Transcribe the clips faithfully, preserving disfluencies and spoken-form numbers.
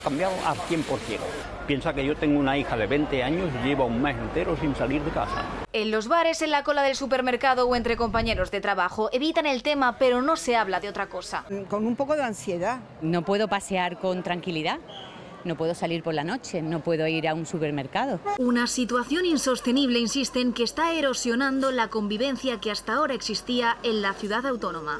Cambiado al cien por ciento. Piensa que yo tengo una hija de veinte años y lleva un mes entero sin salir de casa. En los bares, en la cola del supermercado o entre compañeros de trabajo evitan el tema, pero no se habla de otra cosa. Con un poco de ansiedad. No puedo pasear con tranquilidad. No puedo salir por la noche, no puedo ir a un supermercado. Una situación insostenible, insisten, que está erosionando la convivencia que hasta ahora existía en la ciudad autónoma.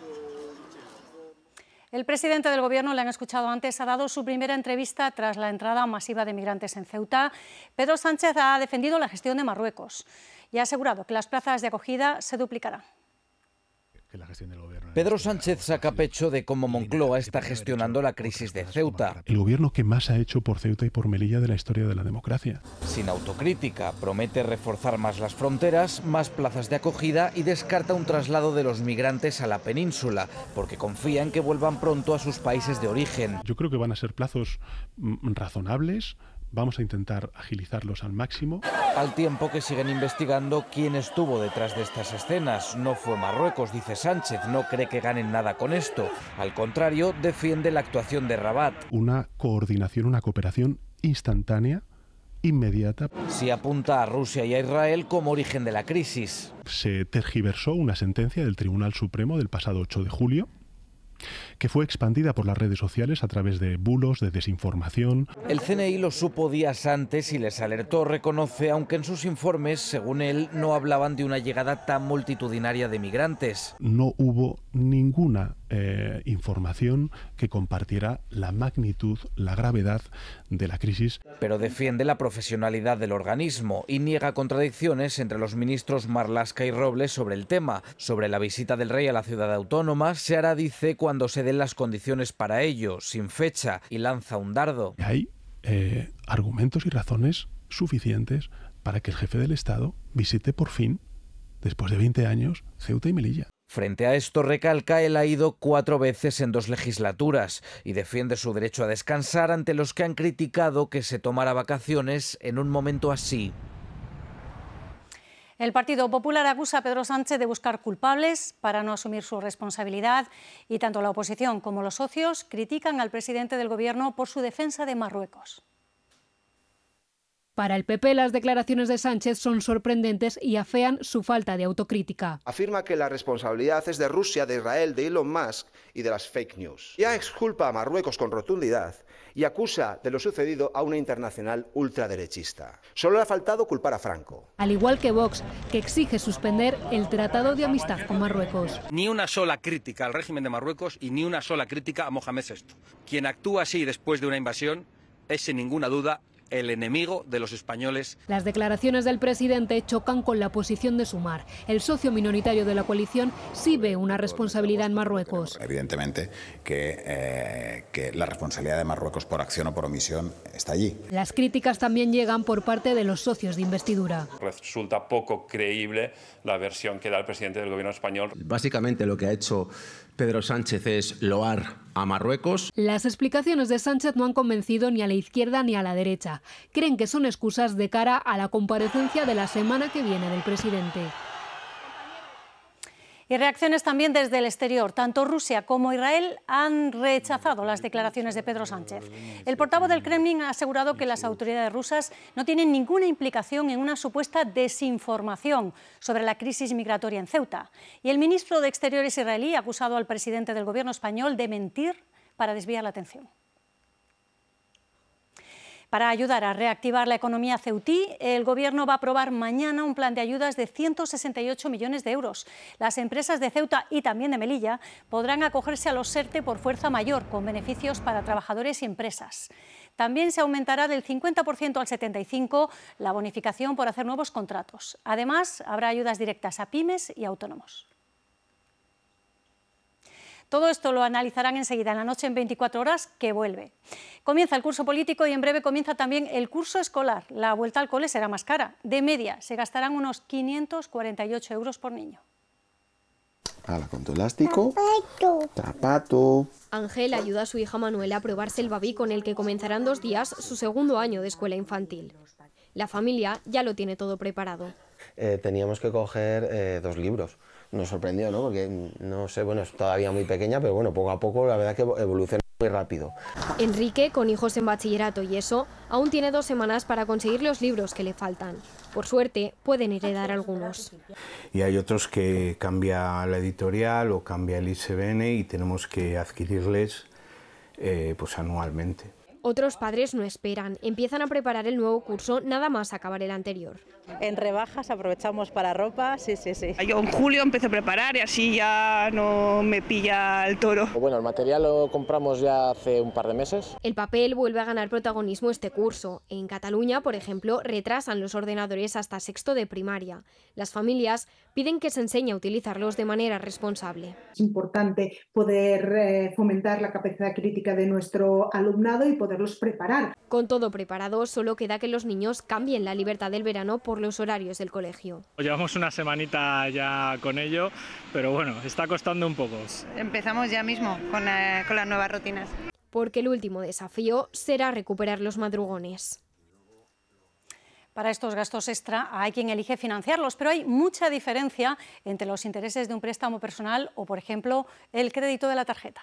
El presidente del Gobierno, le han escuchado antes, ha dado su primera entrevista tras la entrada masiva de migrantes en Ceuta. Pedro Sánchez ha defendido la gestión de Marruecos y ha asegurado que las plazas de acogida se duplicarán. Pedro Sánchez saca pecho de cómo Moncloa está gestionando la crisis de Ceuta. El gobierno que más ha hecho por Ceuta y por Melilla de la historia de la democracia. Sin autocrítica, promete reforzar más las fronteras, más plazas de acogida y descarta un traslado de los migrantes a la península, porque confía en que vuelvan pronto a sus países de origen. Yo creo que van a ser plazos mm, razonables. Vamos a intentar agilizarlos al máximo. Al tiempo que siguen investigando quién estuvo detrás de estas escenas. No fue Marruecos, dice Sánchez, no cree que ganen nada con esto. Al contrario, defiende la actuación de Rabat. Una coordinación, una cooperación instantánea, inmediata. Si apunta a Rusia y a Israel como origen de la crisis. Se tergiversó una sentencia del Tribunal Supremo del pasado ocho de julio, que fue expandida por las redes sociales a través de bulos, de desinformación. El C N I lo supo días antes y les alertó, reconoce, aunque en sus informes, según él, no hablaban de una llegada tan multitudinaria de migrantes. No hubo ninguna eh, información que compartiera la magnitud, la gravedad de la crisis. Pero defiende la profesionalidad del organismo y niega contradicciones entre los ministros Marlaska y Robles sobre el tema. Sobre la visita del rey a la ciudad autónoma, se hará, dice, cuando se den las condiciones para ello, sin fecha, y lanza un dardo. Hay eh, argumentos y razones suficientes para que el jefe del Estado visite por fin, después de veinte años, Ceuta y Melilla. Frente a esto, recalca, él ha ido cuatro veces en dos legislaturas y defiende su derecho a descansar ante los que han criticado que se tomara vacaciones en un momento así. El Partido Popular acusa a Pedro Sánchez de buscar culpables para no asumir su responsabilidad y tanto la oposición como los socios critican al presidente del Gobierno por su defensa de Marruecos. Para el P P, las declaraciones de Sánchez son sorprendentes y afean su falta de autocrítica. Afirma que la responsabilidad es de Rusia, de Israel, de Elon Musk y de las fake news. Ya exculpa a Marruecos con rotundidad y acusa de lo sucedido a una internacional ultraderechista. Solo le ha faltado culpar a Franco. Al igual que Vox, que exige suspender el Tratado de Amistad con Marruecos. Ni una sola crítica al régimen de Marruecos y ni una sola crítica a Mohamed sexto. Quien actúa así después de una invasión es, sin ninguna duda, el enemigo de los españoles. Las declaraciones del presidente chocan con la posición de Sumar. El socio minoritario de la coalición sí ve una responsabilidad en Marruecos. Evidentemente que, eh, que la responsabilidad de Marruecos por acción o por omisión está allí. Las críticas también llegan por parte de los socios de investidura. Resulta poco creíble la versión que da el presidente del gobierno español. Básicamente lo que ha hecho Pedro Sánchez es loar a Marruecos. Las explicaciones de Sánchez no han convencido ni a la izquierda ni a la derecha. Creen que son excusas de cara a la comparecencia de la semana que viene del presidente. Y reacciones también desde el exterior. Tanto Rusia como Israel han rechazado las declaraciones de Pedro Sánchez. El portavoz del Kremlin ha asegurado que las autoridades rusas no tienen ninguna implicación en una supuesta desinformación sobre la crisis migratoria en Ceuta. Y el ministro de Exteriores israelí ha acusado al presidente del gobierno español de mentir para desviar la atención. Para ayudar a reactivar la economía ceutí, el Gobierno va a aprobar mañana un plan de ayudas de ciento sesenta y ocho millones de euros. Las empresas de Ceuta y también de Melilla podrán acogerse a los ERTE por fuerza mayor, con beneficios para trabajadores y empresas. También se aumentará del cincuenta por ciento al setenta y cinco por ciento la bonificación por hacer nuevos contratos. Además, habrá ayudas directas a pymes y autónomos. Todo esto lo analizarán enseguida en La Noche en veinticuatro horas, que vuelve. Comienza el curso político y en breve comienza también el curso escolar. La vuelta al cole será más cara. De media se gastarán unos quinientos cuarenta y ocho euros por niño. Ala, con tu elástico. Zapato. Zapato. Ángel ayuda a su hija Manuela a probarse el babí con el que comenzará en dos días su segundo año de escuela infantil. La familia ya lo tiene todo preparado. Eh, teníamos que coger eh, dos libros. Nos sorprendió, ¿no? Porque, no sé, bueno, es todavía muy pequeña, pero bueno, poco a poco la verdad que evoluciona Muy rápido. Enrique, con hijos en bachillerato y eso, aún tiene dos semanas para conseguir los libros que le faltan. Por suerte, pueden heredar algunos. Y hay otros que cambia la editorial o cambia el I S B N y tenemos que adquirirles eh, pues anualmente. Otros padres no esperan, empiezan a preparar el nuevo curso nada más acabar el anterior. En rebajas aprovechamos para ropa, sí, sí, sí. Yo en julio empecé a preparar y así ya no me pilla el toro. Bueno, el material lo compramos ya hace un par de meses. El papel vuelve a ganar protagonismo este curso. En Cataluña, por ejemplo, retrasan los ordenadores hasta sexto de primaria. Las familias piden que se enseñe a utilizarlos de manera responsable. Es importante poder eh, fomentar la capacidad crítica de nuestro alumnado y poderlos preparar. Con todo preparado, solo queda que los niños cambien la libertad del verano por los horarios del colegio. Llevamos una semanita ya con ello, pero bueno, está costando un poco. Empezamos ya mismo con, eh, con las nuevas rutinas. Porque el último desafío será recuperar los madrugones. Para estos gastos extra hay quien elige financiarlos, pero hay mucha diferencia entre los intereses de un préstamo personal o, por ejemplo, el crédito de la tarjeta.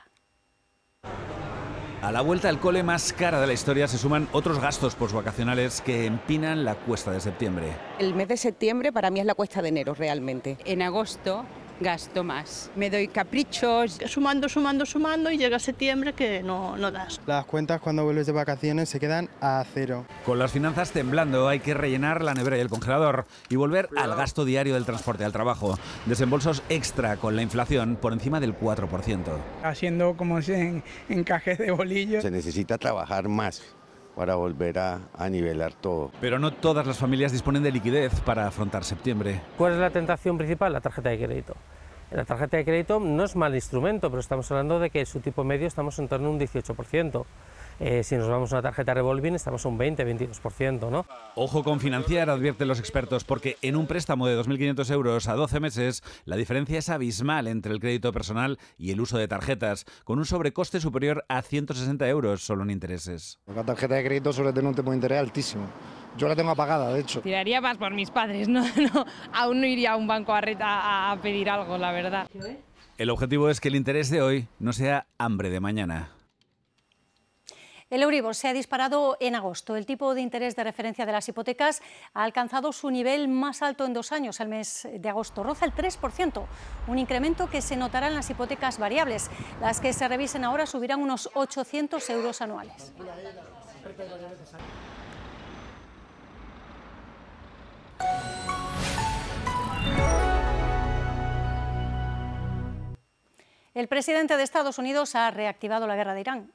A la vuelta al cole más cara de la historia se suman otros gastos postvacacionales que empinan la cuesta de septiembre. El mes de septiembre para mí es la cuesta de enero realmente. En agosto gasto más. Me doy caprichos. Sumando, sumando, sumando y llega septiembre que no, no das. Las cuentas cuando vuelves de vacaciones se quedan a cero. Con las finanzas temblando hay que rellenar la nevera y el congelador y volver al gasto diario del transporte al trabajo. Desembolsos extra con la inflación por encima del cuatro por ciento. Haciendo como si en encajes de bolillos. Se necesita trabajar más para volver a, a nivelar todo. Pero no todas las familias disponen de liquidez para afrontar septiembre. ¿Cuál es la tentación principal? La tarjeta de crédito. La tarjeta de crédito no es mal instrumento, pero estamos hablando de que su tipo medio estamos en torno a un dieciocho por ciento. Eh, si nos vamos a una tarjeta revolving estamos a un veinte a veintidós por ciento, ¿no? Ojo con financiar, advierten los expertos, porque en un préstamo de dos mil quinientos euros a doce meses, la diferencia es abismal entre el crédito personal y el uso de tarjetas, con un sobrecoste superior a ciento sesenta euros solo en intereses. La tarjeta de crédito suele tener un tipo de interés altísimo. Yo la tengo apagada, de hecho. Tiraría más por mis padres, ¿no? no aún no iría a un banco a, reta, a pedir algo, la verdad. El objetivo es que el interés de hoy no sea hambre de mañana. El Euribor se ha disparado en agosto. El tipo de interés de referencia de las hipotecas ha alcanzado su nivel más alto en dos años. El mes de agosto roza el tres por ciento, un incremento que se notará en las hipotecas variables. Las que se revisen ahora subirán unos ochocientos euros anuales. El presidente de Estados Unidos ha reactivado la guerra de Irán.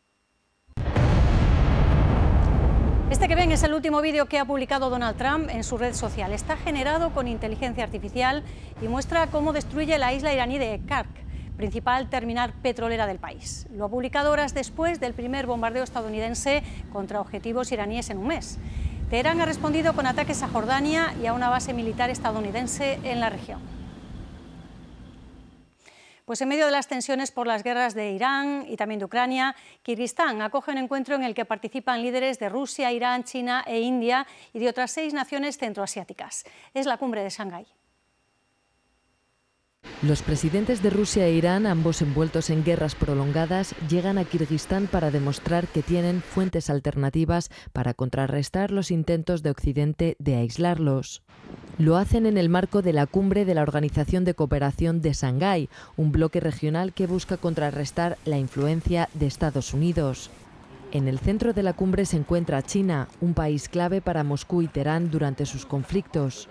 Este que ven es el último vídeo que ha publicado Donald Trump en su red social. Está generado con inteligencia artificial y muestra cómo destruye la isla iraní de Kark, principal terminal petrolera del país. Lo ha publicado horas después del primer bombardeo estadounidense contra objetivos iraníes en un mes. Teherán ha respondido con ataques a Jordania y a una base militar estadounidense en la región. Pues en medio de las tensiones por las guerras de Irán y también de Ucrania, Kirguistán acoge un encuentro en el que participan líderes de Rusia, Irán, China e India y de otras seis naciones centroasiáticas. Es la cumbre de Shanghái. Los presidentes de Rusia e Irán, ambos envueltos en guerras prolongadas, llegan a Kirguistán para demostrar que tienen fuentes alternativas para contrarrestar los intentos de Occidente de aislarlos. Lo hacen en el marco de la cumbre de la Organización de Cooperación de Shanghái, un bloque regional que busca contrarrestar la influencia de Estados Unidos. En el centro de la cumbre se encuentra China, un país clave para Moscú y Teherán durante sus conflictos.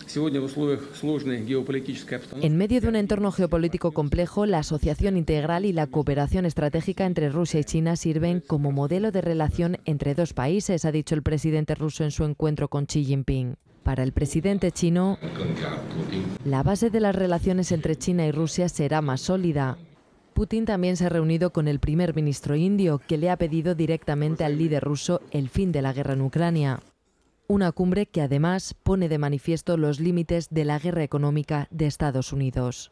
En medio de un entorno geopolítico complejo, la asociación integral y la cooperación estratégica entre Rusia y China sirven como modelo de relación entre dos países, ha dicho el presidente ruso en su encuentro con Xi Jinping. Para el presidente chino, la base de las relaciones entre China y Rusia será más sólida. Putin también se ha reunido con el primer ministro indio, que le ha pedido directamente al líder ruso el fin de la guerra en Ucrania. Una cumbre que además pone de manifiesto los límites de la guerra económica de Estados Unidos.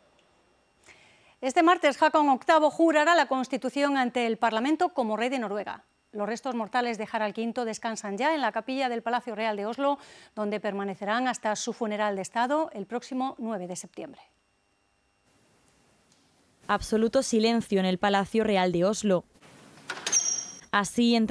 Este martes, Haakon octavo jurará la Constitución ante el Parlamento como rey de Noruega. Los restos mortales de Harald quinto descansan ya en la capilla del Palacio Real de Oslo, donde permanecerán hasta su funeral de Estado el próximo nueve de septiembre. absoluto silencio en el Palacio Real de Oslo. Así, entre